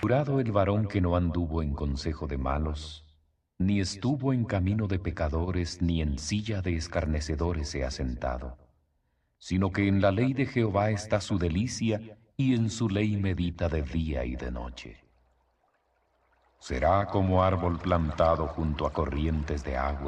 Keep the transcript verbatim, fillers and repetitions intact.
Bienaventurado el varón que no anduvo en consejo de malos, ni estuvo en camino de pecadores, ni en silla de escarnecedores se ha sentado, sino que en la ley de Jehová está su delicia, y en su ley medita de día y de noche. Será como árbol plantado junto a corrientes de agua,